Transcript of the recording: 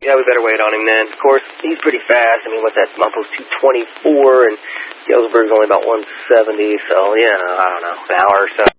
Yeah, we better wait on him then. Of course, he's pretty fast. I mean, what's that? Mumpo's 224, and Galesburg's only about 170, so, yeah, I don't know, an hour or so.